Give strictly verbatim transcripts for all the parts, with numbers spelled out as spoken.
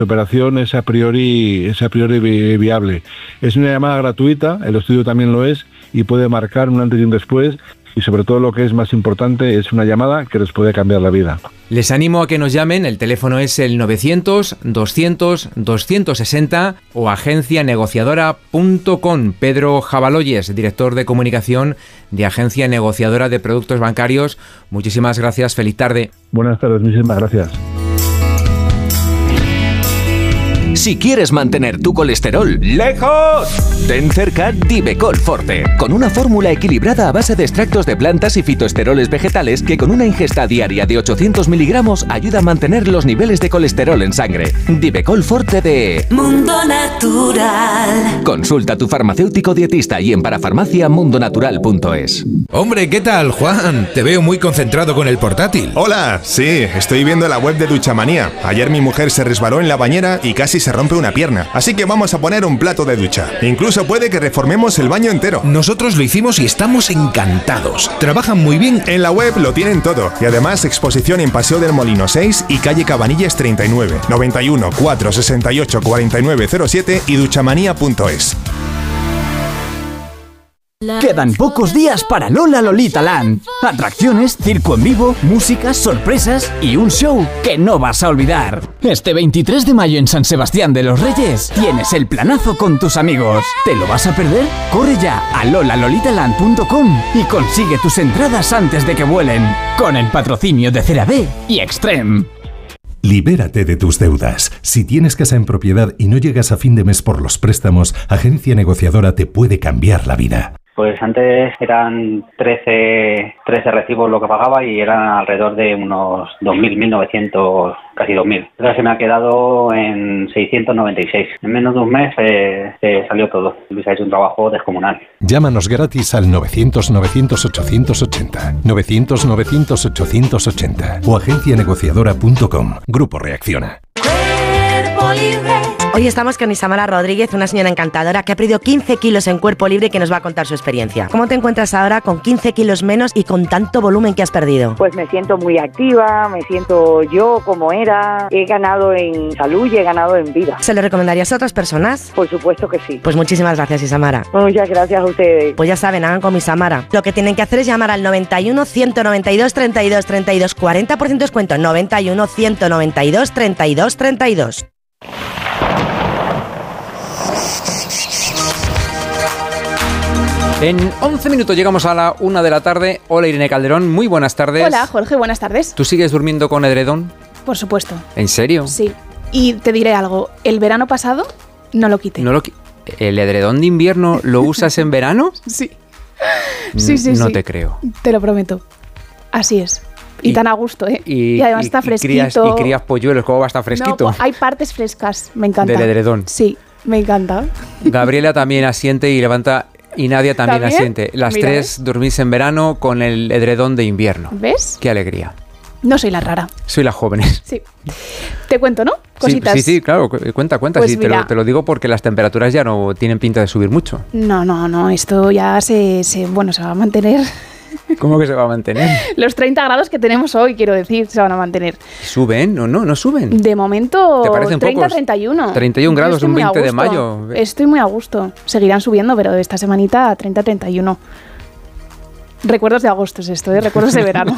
La operación es a priori, es a priori viable. Es una llamada gratuita, el estudio también lo es, y puede marcar un antes y un después, y sobre todo lo que es más importante, es una llamada que les puede cambiar la vida. Les animo a que nos llamen, el teléfono es el novecientos, doscientos, doscientos sesenta o agencia negociadora punto com. Pedro Jabaloyes, director de comunicación de Agencia Negociadora de Productos Bancarios, muchísimas gracias, feliz tarde. Buenas tardes, muchísimas gracias. Si quieres mantener tu colesterol lejos, ten cerca Divecol Forte, con una fórmula equilibrada a base de extractos de plantas y fitoesteroles vegetales que con una ingesta diaria de ochocientos miligramos ayuda a mantener los niveles de colesterol en sangre. Divecol Forte de Mundo Natural. Consulta a tu farmacéutico dietista y en parafarmacia mundo natural punto es. Hombre, ¿qué tal, Juan? Te veo muy concentrado con el portátil. Hola, sí, estoy viendo la web de Duchamanía. Ayer mi mujer se resbaló en la bañera y casi se rompe una pierna, así que vamos a poner un plato de ducha. Incluso puede que reformemos el baño entero. Nosotros lo hicimos y estamos encantados. Trabajan muy bien. En la web lo tienen todo y además exposición en Paseo del Molino seis y calle Cabanillas treinta y nueve, noventa y uno, cuatrocientos sesenta y ocho, cuarenta y nueve cero siete y duchamanía punto es. Quedan pocos días para Lola Lolita Land. Atracciones, circo en vivo, música, sorpresas y un show que no vas a olvidar. Este veintitrés de mayo en San Sebastián de los Reyes tienes el planazo con tus amigos. ¿Te lo vas a perder? Corre ya a lola lolita land punto com y consigue tus entradas antes de que vuelen. Con el patrocinio de CeraVe y Extreme. Libérate de tus deudas. Si tienes casa en propiedad y no llegas a fin de mes por los préstamos, Agencia Negociadora te puede cambiar la vida. Pues antes eran trece, trece recibos lo que pagaba y eran alrededor de unos dos mil, mil novecientos, casi dos mil. Ahora se me ha quedado en seiscientos noventa y seis. En menos de un mes eh, se salió todo. Luis ha hecho un trabajo descomunal. Llámanos gratis al novecientos, novecientos, ochocientos ochenta, novecientos, novecientos, ochocientos ochenta o agencia negociadora punto com. Grupo Reacciona. Hoy estamos con Isamara Rodríguez, una señora encantadora que ha perdido quince kilos en cuerpo libre y que nos va a contar su experiencia. ¿Cómo te encuentras ahora con quince kilos menos y con tanto volumen que has perdido? Pues me siento muy activa, me siento yo como era, he ganado en salud y he ganado en vida. ¿Se lo recomendarías a otras personas? Por supuesto que sí. Pues muchísimas gracias, Isamara. Muchas gracias a ustedes. Pues ya saben, hagan como Isamara. Lo que tienen que hacer es llamar al noventa y uno, ciento noventa y dos, treinta y dos, treinta y dos, cuarenta por ciento descuento, noventa y uno, ciento noventa y dos, treinta y dos, treinta y dos. En once minutos llegamos a la una de la tarde. Hola, Irene Calderón, muy buenas tardes. Hola, Jorge, buenas tardes. ¿Tú sigues durmiendo con edredón? Por supuesto. ¿En serio? Sí. Y te diré algo, el verano pasado no lo quité. ¿No lo qui- ¿El edredón de invierno lo usas en verano? Sí. Sí, sí, no sí. te creo. Te lo prometo. Así es. Y, y tan a gusto, ¿eh? Y, y además y, está y fresquito. Crías, y crías polluelos, ¿cómo va a estar fresquito? No, hay partes frescas, me encanta. Del edredón. Sí, me encanta. Gabriela también asiente y levanta... Y Nadia también, ¿También? asiente. Las Mira, tres ¿ves? dormís en verano con el edredón de invierno. ¿Ves? Qué alegría. No soy la rara. Soy las jóvenes. Sí. Te cuento, ¿no? Cositas. Sí, sí, sí, claro. Cuenta, cuenta. Pues sí, te, lo, te lo digo porque las temperaturas ya no tienen pinta de subir mucho. No, no, no. Esto ya se, se, bueno, se va a mantener. ¿Cómo que se va a mantener? Los treinta grados que tenemos hoy, quiero decir, se van a mantener. ¿Suben? No, no, no suben. De momento, ¿Te parecen treinta, pocos? treinta y uno. treinta y un grados, Estoy un muy a veinte de gusto. mayo. Estoy muy a gusto. Seguirán subiendo, pero esta semanita a treinta, treinta y uno. Recuerdos de agosto es esto, ¿eh? Recuerdos de verano.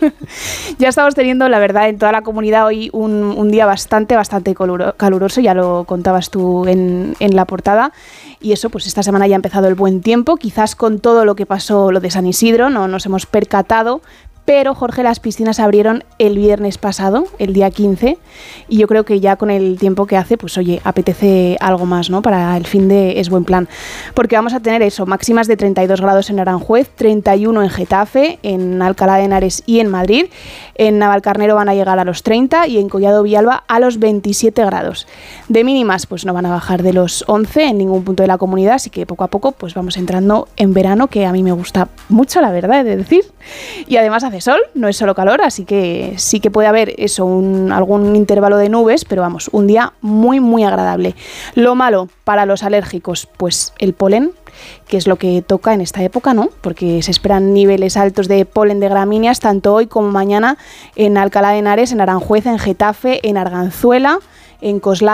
Ya estamos teniendo, la verdad, en toda la comunidad hoy un, un día bastante, bastante caluroso, ya lo contabas tú en, en la portada. Y eso, pues esta semana ya ha empezado el buen tiempo, quizás con todo lo que pasó, lo de San Isidro, no nos hemos percatado, pero Jorge, las piscinas abrieron el viernes pasado, el día quince, y yo creo que ya con el tiempo que hace, pues oye, apetece algo más, ¿no? Para el fin de es buen plan, porque vamos a tener eso, máximas de treinta y dos grados en Aranjuez, treinta y uno en Getafe, en Alcalá de Henares y en Madrid, en Navalcarnero van a llegar a los treinta y en Collado Villalba a los veintisiete grados. De mínimas, pues no van a bajar de los once en ningún punto de la comunidad, así que poco a poco pues vamos entrando en verano, que a mí me gusta mucho, la verdad, he de decir, y además hace sol, no es solo calor, así que sí que puede haber eso, un, algún intervalo de nubes, pero vamos, un día muy muy agradable. Lo malo para los alérgicos, pues el polen, que es lo que toca en esta época, ¿no? Porque se esperan niveles altos de polen de gramíneas tanto hoy como mañana en Alcalá de Henares, en Aranjuez, en Getafe, en Arganzuela, en Coslada.